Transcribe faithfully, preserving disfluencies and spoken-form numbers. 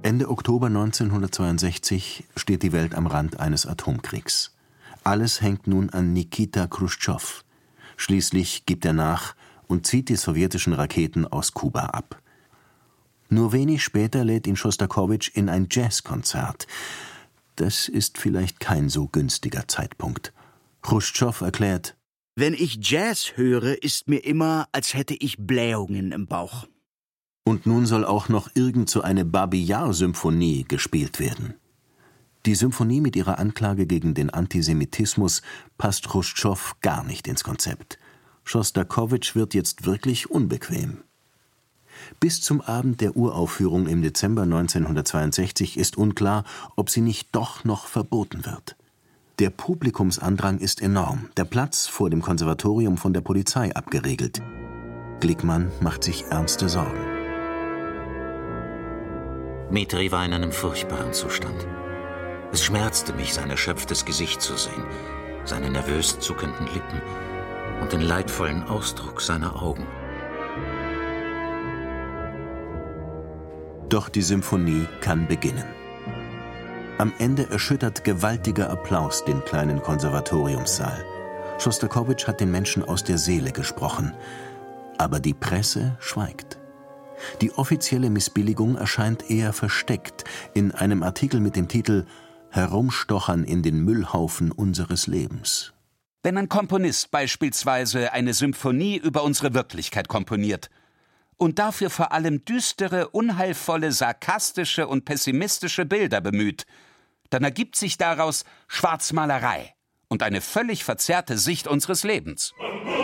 Ende Oktober neunzehnhundertzweiundsechzig steht die Welt am Rand eines Atomkriegs. Alles hängt nun an Nikita Chruschtschow. Schließlich gibt er nach und zieht die sowjetischen Raketen aus Kuba ab. Nur wenig später lädt ihn Schostakowitsch in ein Jazzkonzert. Das ist vielleicht kein so günstiger Zeitpunkt. Chruschtschow erklärt: Wenn ich Jazz höre, ist mir immer, als hätte ich Blähungen im Bauch. Und nun soll auch noch irgend so eine Babi-Yar-Symphonie gespielt werden. Die Symphonie mit ihrer Anklage gegen den Antisemitismus passt Chruschtschow gar nicht ins Konzept. Schostakowitsch wird jetzt wirklich unbequem. Bis zum Abend der Uraufführung im Dezember neunzehnhundertzweiundsechzig ist unklar, ob sie nicht doch noch verboten wird. Der Publikumsandrang ist enorm, der Platz vor dem Konservatorium von der Polizei abgeriegelt. Glickmann macht sich ernste Sorgen. Dmitri war in einem furchtbaren Zustand. Es schmerzte mich, sein erschöpftes Gesicht zu sehen, seine nervös zuckenden Lippen und den leidvollen Ausdruck seiner Augen. Doch die Symphonie kann beginnen. Am Ende erschüttert gewaltiger Applaus den kleinen Konservatoriumssaal. Schostakowitsch hat den Menschen aus der Seele gesprochen. Aber die Presse schweigt. Die offizielle Missbilligung erscheint eher versteckt in einem Artikel mit dem Titel »Herumstochern in den Müllhaufen unseres Lebens«. Wenn ein Komponist beispielsweise eine Symphonie über unsere Wirklichkeit komponiert und dafür vor allem düstere, unheilvolle, sarkastische und pessimistische Bilder bemüht, dann ergibt sich daraus Schwarzmalerei und eine völlig verzerrte Sicht unseres Lebens.